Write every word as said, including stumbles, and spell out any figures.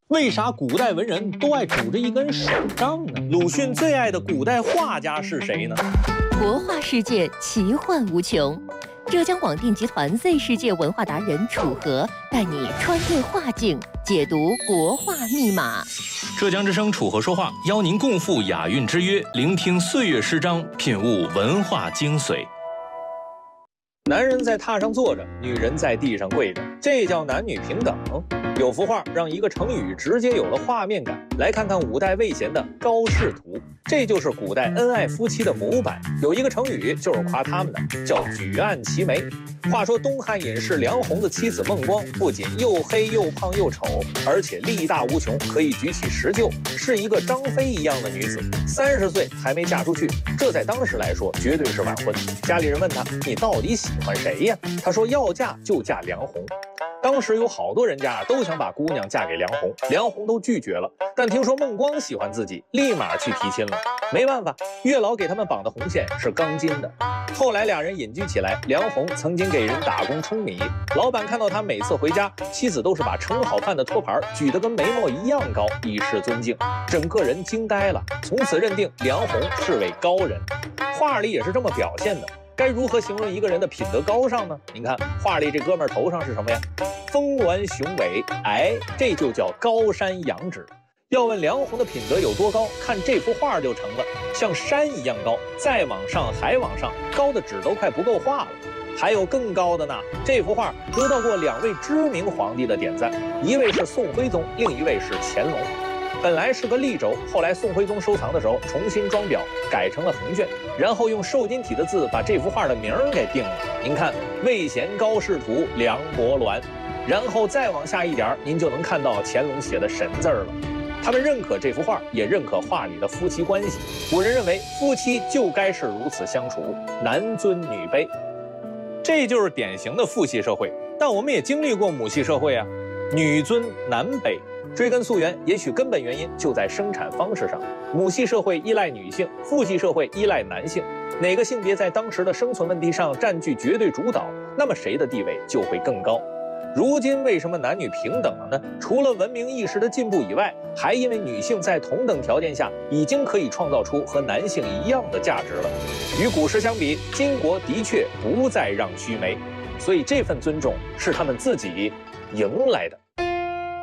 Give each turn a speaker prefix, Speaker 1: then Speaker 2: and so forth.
Speaker 1: 为啥古代文人都爱拄着一根手杖呢？鲁迅最爱的古代画家是谁呢？
Speaker 2: 国画世界奇幻无穷，浙江广电集团 Z 世界文化达人楚河带你穿越画境，解读国画密码。
Speaker 3: 浙江之声楚河说话，邀您共赴雅韵之约，聆听岁月诗章，品悟文化精髓。
Speaker 1: 男人在榻上坐着，女人在地上跪着，这叫男女平等。有幅画让一个成语直接有了画面感。来看看五代魏贤的《高士图》，这就是古代恩爱夫妻的模板。有一个成语就是夸他们的，叫举案齐眉。话说东汉隐士梁鸿的妻子孟光，不仅又黑又胖又丑，而且力大无穷，可以举起石臼，是一个张飞一样的女子。三十岁还没嫁出去，这在当时来说绝对是晚婚。家里人问他：“你到底喜欢谁呀？”他说：“要嫁就嫁梁鸿。”当时有好多人家都想把姑娘嫁给梁鸿，梁鸿都拒绝了。但听说孟光喜欢自己，立马去提亲了。没办法，月老给他们绑的红线是钢筋的。后来俩人隐居起来，梁鸿曾经给人打工称米，老板看到他每次回家，妻子都是把盛好饭的托盘举得跟眉毛一样高，以示尊敬。整个人惊呆了，从此认定梁鸿是位高人。画里也是这么表现的。该如何形容一个人的品德高尚呢？您看画里这哥们儿头上是什么呀？峰峦雄伟，哎，这就叫高山仰止。要问梁鸿的品德有多高，看这幅画就成了，像山一样高，再往上还往上，高的纸都快不够画了。还有更高的呢，这幅画得到过两位知名皇帝的点赞，一位是宋徽宗，另一位是乾隆。本来是个立轴，后来宋徽宗收藏的时候重新装裱，改成了横卷，然后用瘦金体的字把这幅画的名儿给定了。您看魏贤高士图梁伯鸾，然后再往下一点，您就能看到乾隆写的神字儿了。他们认可这幅画，也认可画里的夫妻关系。古人认为夫妻就该是如此相处，男尊女卑，这就是典型的父系社会。但我们也经历过母系社会啊，女尊男卑。追根溯源，也许根本原因就在生产方式上。母系社会依赖女性，父系社会依赖男性。哪个性别在当时的生存问题上占据绝对主导，那么谁的地位就会更高。如今为什么男女平等了呢？除了文明意识的进步以外，还因为女性在同等条件下已经可以创造出和男性一样的价值了。与古时相比，今国的确不再让须眉，所以这份尊重是他们自己赢来的。